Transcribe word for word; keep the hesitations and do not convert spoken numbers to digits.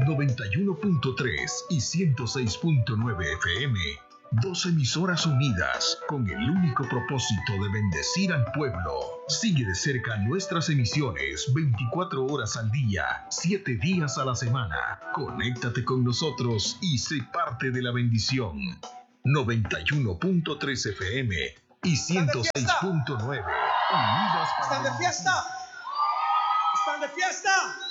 noventa y uno punto tres y ciento seis punto nueve F M. Dos emisoras unidas con el único propósito de bendecir al pueblo. Sigue de cerca nuestras emisiones veinticuatro horas al día, siete días a la semana. Conéctate con nosotros y sé parte de la bendición. noventa y uno punto tres F M y ciento seis punto nueve. Unidas para ¡Están de fiesta! ¡Están de fiesta!